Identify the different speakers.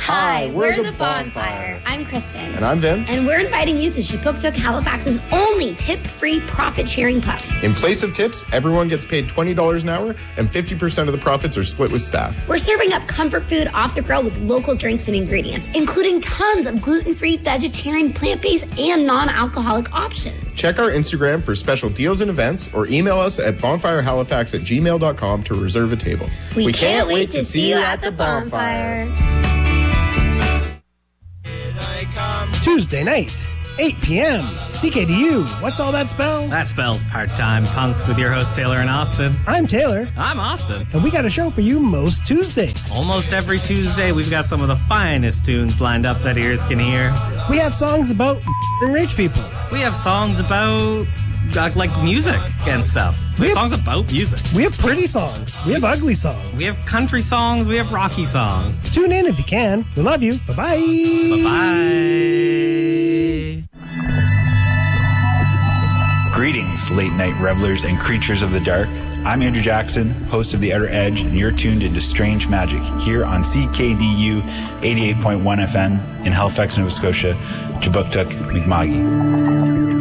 Speaker 1: Hi, we're the Bonfire. I'm Kristen.
Speaker 2: And I'm Vince.
Speaker 1: And we're inviting you to Shipuktuk, Halifax's only tip-free profit-sharing pub.
Speaker 2: In place of tips, everyone gets paid $20 an hour, and 50% of the profits are split with staff.
Speaker 1: We're serving up comfort food off the grill with local drinks and ingredients, including tons of gluten-free, vegetarian, plant-based, and non-alcoholic options.
Speaker 2: Check our Instagram for special deals and events, or email us at bonfirehalifax@gmail.com to reserve a table.
Speaker 1: We can't wait to see you at the Bonfire.
Speaker 3: Tuesday night, 8 p.m. CKDU. What's all that spell?
Speaker 4: That spells part-time punks with your host Taylor and Austin.
Speaker 3: I'm Taylor.
Speaker 4: I'm Austin.
Speaker 3: And we got a show for you most Tuesdays.
Speaker 4: Almost every Tuesday, we've got some of the finest tunes lined up that ears can hear.
Speaker 3: We have songs about rich people.
Speaker 4: We have songs about like music and stuff. We have songs about music.
Speaker 3: We have pretty songs. We have ugly songs.
Speaker 4: We have country songs. We have rocky songs.
Speaker 3: Tune in if you can. We love you. Bye-bye.
Speaker 4: Bye-bye.
Speaker 5: Greetings, late-night revelers and creatures of the dark. I'm Andrew Jackson, host of The Outer Edge, and you're tuned into Strange Magic here on CKDU 88.1 FM in Halifax, Nova Scotia, Chibuktuk, Mi'kma'ki.